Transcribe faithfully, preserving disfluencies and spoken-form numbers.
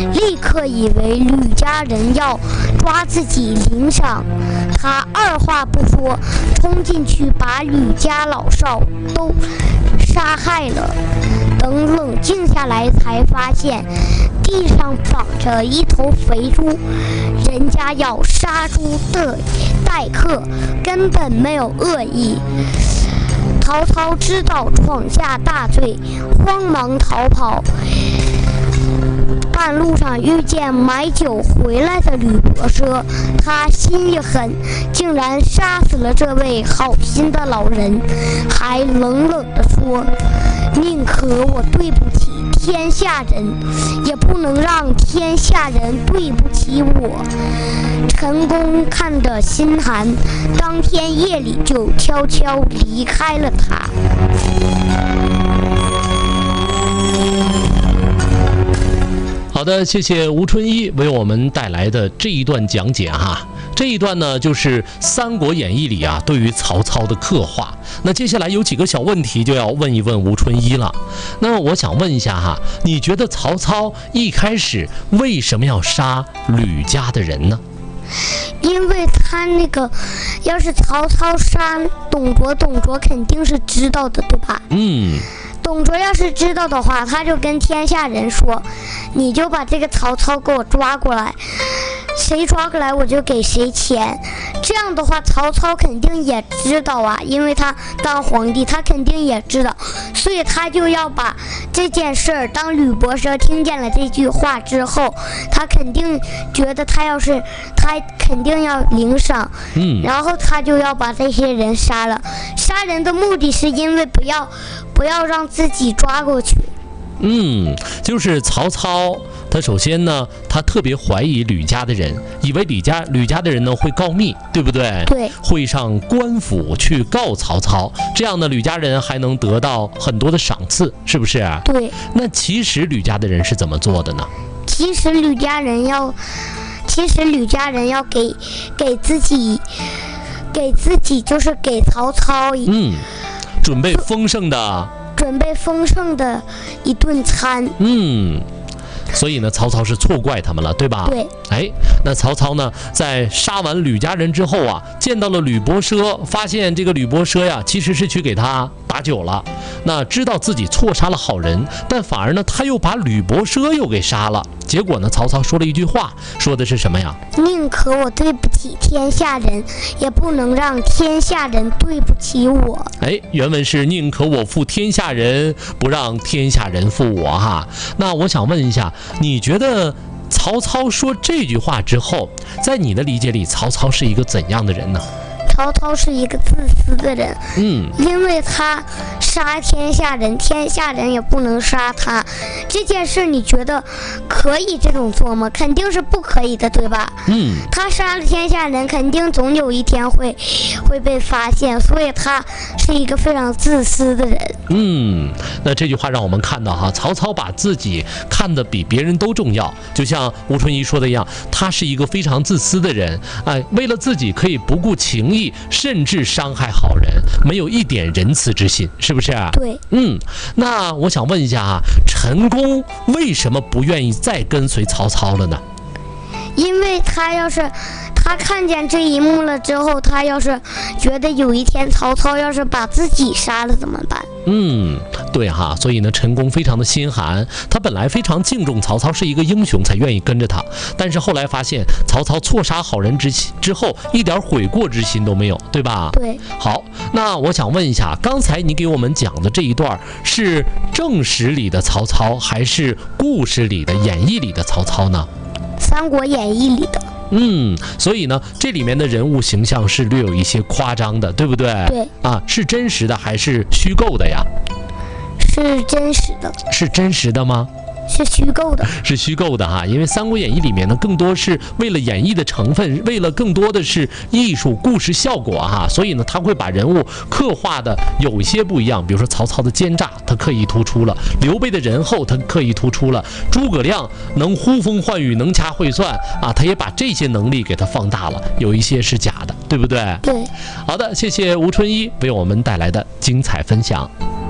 立刻以为吕家人要抓自己领赏，他二话不说，冲进去把吕家老少都杀害了。等冷静下来，才发现地上绑着一头肥猪，人家要杀猪的待客，根本没有恶意。曹操知道闯下大罪，慌忙逃跑。半路上遇见买酒回来的吕伯奢，他心一狠，竟然杀死了这位好心的老人，还冷冷地说：宁可我对不起天下人，也不能让天下人对不起我。陈宫看得心寒，当天夜里就悄悄离开了他。 好的，谢谢吴春一为我们带来的这一段讲解哈。这一段呢，就是《三国演义》里啊对于曹操的刻画。那接下来有几个小问题就要问一问吴春一了。那我想问一下哈，你觉得曹操一开始为什么要杀吕家的人呢？ 因为他那个，要是曹操杀董卓，董卓肯定是知道的，对吧？ 嗯。 董卓要是知道的话，他就跟天下人说：你就把这个曹操给我抓过来，谁抓过来我就给谁钱。这样的话，曹操肯定也知道啊，因为他当皇帝，他肯定也知道，所以他就要把这件事儿。当吕伯奢听见了这句话之后，他肯定觉得他要是他肯定要领赏， 嗯， 然后他就要把这些人杀了。杀人的目的是因为不要不要让自己抓过去。 嗯，就是曹操，他首先呢，他特别怀疑吕家的人，以为吕家吕家的人呢会告密，对不对？ 对， 会上官府去告曹操，这样呢，吕家人还能得到很多的赏赐，是不是？ 对。 那其实吕家的人是怎么做的呢？ 其实吕家人要，其实吕家人要给给自己，给自己就是给曹操， 嗯，准备丰盛的。 准备丰盛的一顿餐。 嗯，所以呢，曹操是错怪他们了，对吧？ 对。 哎，那曹操呢，在杀完吕家人之后啊，见到了吕伯奢，发现这个吕伯奢呀，其实是去给他打酒了。那知道自己错杀了好人，但反而呢，他又把吕伯奢又给杀了。结果呢，曹操说了一句话，说的是什么呀？宁可我对不起天下人，也不能让天下人对不起我。哎，原文是宁可我负天下人，不让天下人负我哈。那我想问一下，你觉得曹操说这句话之后，在你的理解里，曹操是一个怎样的人呢？曹操是一个自私的人，嗯，因为他杀天下人，天下人也不能杀他。这件事你觉得可以这种做吗？肯定是不可以的，对吧？嗯，他杀了天下人，肯定总有一天会会被发现，所以他是一个非常自私的人。嗯，那这句话让我们看到哈，曹操把自己看得比别人都重要，就像吴春一说的一样，他是一个非常自私的人，哎，为了自己可以不顾情义，甚至伤害好人，没有一点仁慈之心，是不是？对。嗯，那我想问一下啊，陈宫为什么不愿意再跟随曹操了呢？因为他要是他看见这一幕了之后，他要是觉得有一天曹操要是把自己杀了怎么办？嗯，对哈，所以呢，陈宫非常的心寒。他本来非常敬重曹操是一个英雄，才愿意跟着他。但是后来发现曹操错杀好人之之后，一点悔过之心都没有，对吧？对。好，那我想问一下，刚才你给我们讲的这一段是正史里的曹操，还是故事里的演义里的曹操呢？《三国演义》里的。嗯，所以呢，这里面的人物形象是略有一些夸张的，对不对？对。啊，是真实的还是虚构的呀？是真实的。是真实的吗？是虚构的，是虚构的哈，因为《三国演义》里面呢，更多是为了演绎的成分，为了更多的是艺术故事效果哈，所以呢，他会把人物刻画的有一些不一样，比如说曹操的奸诈，他刻意突出了；刘备的仁厚，他刻意突出了；诸葛亮能呼风唤雨，能掐会算啊，他也把这些能力给他放大了，有一些是假的，对不对？对。好的，谢谢吴春一为我们带来的精彩分享。